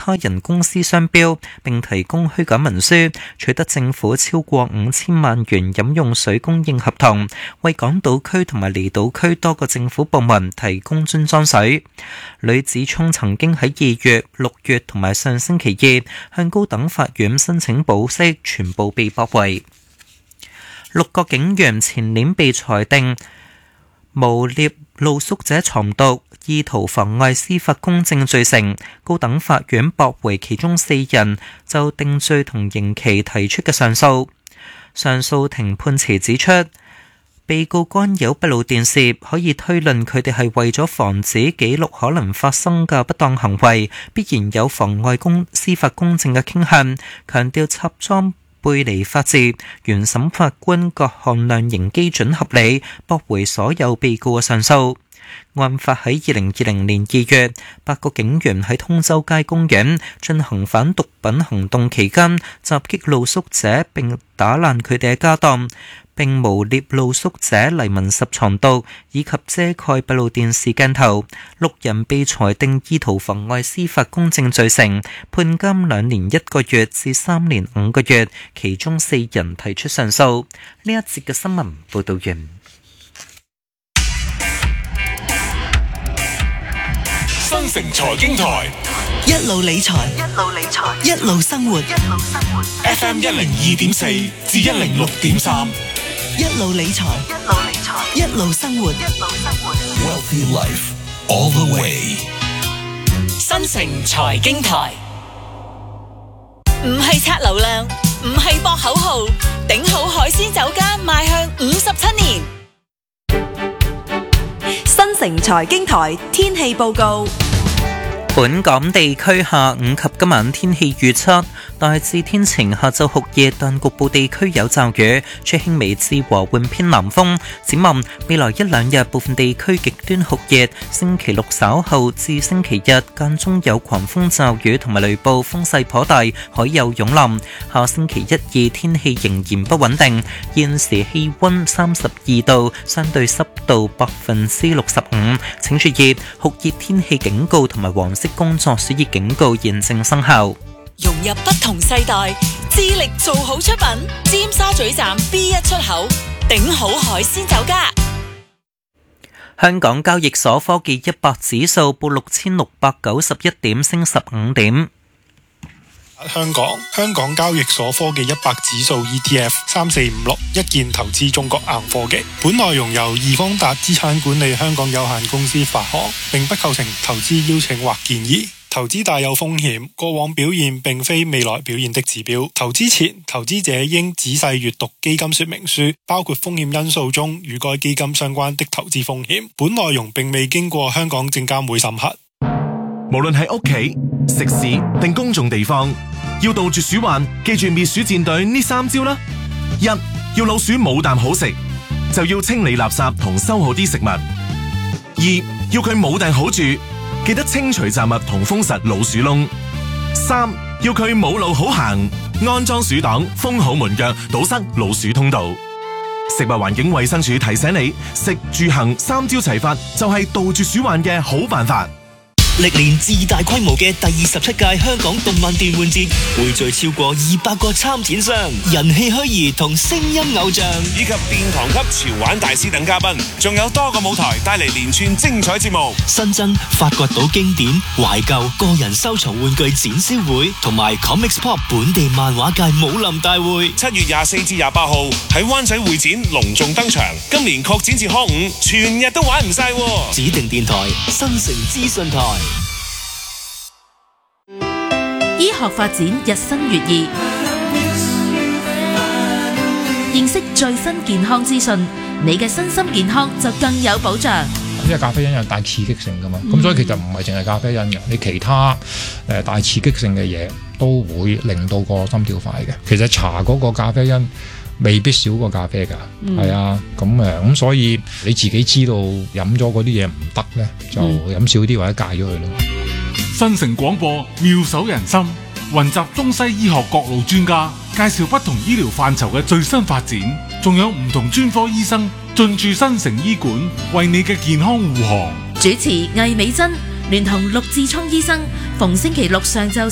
他人公司商標，並提供虛假文書，取得政府超過5000萬元飲用水供應合同，為港島區同埋離島區多個政府部門提供樽裝水。呂子聰曾經喺2月、6月同埋上星期2向高等法院申請保釋，全部被駁回。6個警員前年被裁定誣衊露宿者藏毒、意圖妨礙司法公正罪成，高等法院駁回其中4人就定罪同刑期提出嘅上訴。上訴庭判詞指出，被告干有閉路電視，可以推論佢哋係為咗防止記錄可能發生嘅不當行為，必然有妨礙司法公正嘅傾向，強調插贓背離法治，原審法官各項量刑基準合理，駁回所有被告嘅上訴。案發喺2020年2月，8個警員喺通州街公園進行反毒品行動期間，襲擊露宿者並打爛佢哋嘅家當，並誣衊露宿者黎文十藏毒，以及遮蓋閉路電視鏡頭。6人被裁定意圖妨礙司法公正罪成，判監2年1個月至3年5個月，其中4人提出上訴。呢一節嘅新聞報道完。 新城財經台， 一路理財，一路生活。 FM 102.4至106.3， 一路理財，一路生活。 Wealthy Life all the way。 新城財經台，唔係刷流量，唔係博口號，頂好海鮮酒家邁向57年。新城財經台天氣報告。 本港地區下午及今晚天氣預測，大致天晴，下晝酷熱，但局部地區有驟雨，吹輕微至和緩偏南風。展望未來1-2日，部分地區極端酷熱，星期6稍後至星期日間中有狂風驟雨同埋雷暴，風勢頗大，海有湧浪。下星期1、2天氣仍然不穩定。現時氣溫32度，相對濕度65%。請注意酷熱天氣警告同埋黃色工作暑熱警告現正生效。 融入不同世代，致力做好出品。尖沙咀站 B1 出口，頂好海鮮酒家。 香港交易所科技100指數報6691點，升15點。 香港交易所科技100指數 ETF 3456一鍵投資中國硬科技。本內容由易方達資產管理香港有限公司發行，並不構成投資邀請或建議。投資大有風險，過往表現並非未來表現的指標。投資前，投資者應仔細閱讀基金說明書，包括風險因素中與該基金相關的投資風險。本內容並未經過香港證監會審核。 無論係屋企、食肆定公眾地方，要杜絕鼠患，記住滅鼠戰隊呢3招啦。1. 要老鼠冇啖好食，就要清理垃圾同收好啲食物。2. 要佢冇埞好住，記得清除雜物同封實老鼠窿。3. 要佢冇路好行，安裝鼠擋，封好門腳，堵塞老鼠通道。食物環境衛生署提醒你，食住行3招齊發，就係杜絕鼠患嘅好辦法。 歷年最大規模嘅第27屆香港動漫電玩節，匯聚超過200個參展商、人氣虛擬同聲音偶像， 以及殿堂級潮玩大師等嘉賓，仲有多個舞台帶嚟連串精彩節目。 新增發掘到經典、懷舊、個人收藏玩具展銷會，同埋 Comics Pop 本地漫畫界武林大會。 7月24至28號喺灣仔會展隆重登場，今年擴展至康5，全日都玩唔晒。 指定電台新城資訊台。 醫學發展日新月異，認識最新健康資訊，你嘅身心健康就更有保障。 因為咖啡因有大刺激性噶嘛，咁所以其實唔係淨係咖啡因嘅，你其他大刺激性嘅嘢都會令到個心跳快嘅。其實茶嗰個咖啡因未必少過咖啡㗎，係啊，咁所以你自己知道飲咗嗰啲嘢唔得咧，就飲少啲或者戒咗佢咯。 新城廣播妙手仁心，雲集中西醫學各路專家，介紹不同醫療範疇嘅最新發展，仲有唔同專科醫生進駐新城醫館，為你嘅健康護航。 主持魏美珍聯同陸志聰醫生，逢星期六上晝